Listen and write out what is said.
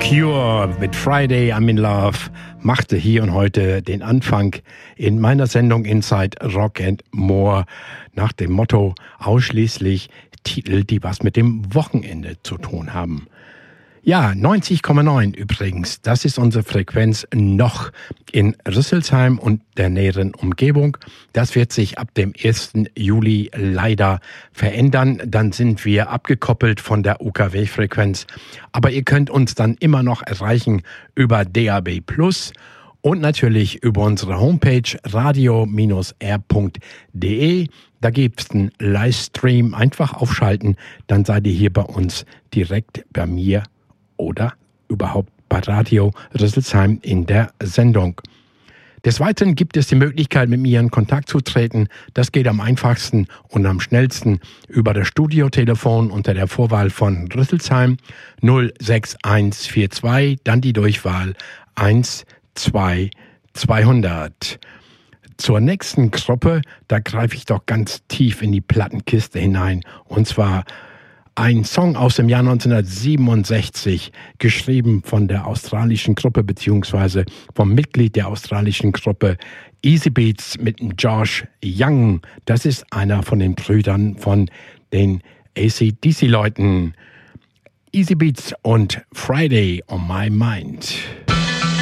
Cure mit Friday I'm in Love machte hier und heute den Anfang in meiner Sendung Inside Rock and More nach dem Motto ausschließlich Titel, die was mit dem Wochenende zu tun haben. Ja, 90,9 übrigens, das ist unsere Frequenz noch in Rüsselsheim und der näheren Umgebung. Das wird sich ab dem 1. Juli leider verändern. Dann sind wir abgekoppelt von der UKW-Frequenz. Aber ihr könnt uns dann immer noch erreichen über DAB+ und natürlich über unsere Homepage radio-r.de. Da gibt es einen Livestream. Einfach aufschalten, dann seid ihr hier bei uns direkt bei mir oder überhaupt bei Radio Rüsselsheim in der Sendung. Des Weiteren gibt es die Möglichkeit, mit mir in Kontakt zu treten. Das geht am einfachsten und am schnellsten über das Studiotelefon unter der Vorwahl von Rüsselsheim 06142, dann die Durchwahl 12200. Zur nächsten Gruppe, da greife ich doch ganz tief in die Plattenkiste hinein, und zwar ein Song aus dem Jahr 1967, geschrieben von der australischen Gruppe beziehungsweise vom Mitglied der australischen Gruppe Easybeats mit Josh Young. Das ist einer von den Brüdern von den AC/DC-Leuten. Easybeats und Friday on My Mind.